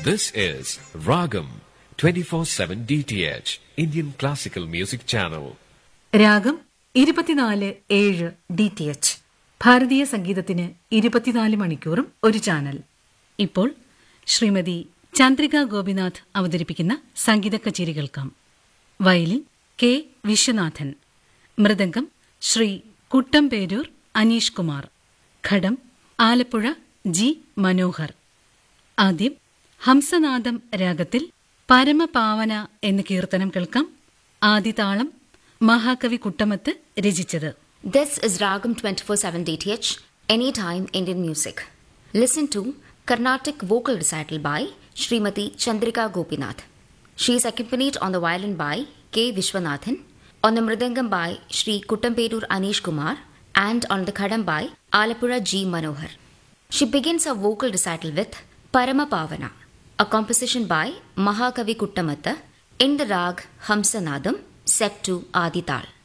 This is Ragam 24/7 DTH Indian Classical Music Channel. രാഗം 24/7 DTH ഭാരതീയ സംഗീതത്തിന് 24 മണിക്കൂറും ഒരു ചാനൽ. ഇപ്പോൾ ശ്രീമതി ചന്ദ്രിക ഗോപിനാഥ് അവതരിപ്പിക്കുന്ന സംഗീത കച്ചേരി കേൾക്കാം. വയലിൻ കെ വിശ്വനാഥൻ, മൃദംഗം ശ്രീ കുട്ടംപേരൂർ അനീഷ് കുമാർ, ഘടം ആലപ്പുഴ ജി മനോഹർ. ആദ്യം ഹംസനാദം രാഗത്തിൽ പരമപാവന എന്ന കീർത്തനം കേൾക്കാം. ആദിതാളം മഹാകവി കുട്ടമത്ത് രചിച്ചത്. This is Ragam 24/7 DTH, Anytime Indian Music. Listen to Carnatic Vocal Recital by Srimati Chandrika Gopinath. She is accompanied on the violin by K. Vishwanathan, on the mridangam by Sri Kuttamperur Anish Kumar, and on the khadam by Alapura G. Manohar. She begins her vocal recital with Parama Pavana, a composition by Mahakavi Kuttamatta in the rag Hamsanadam, set to Adi Tal.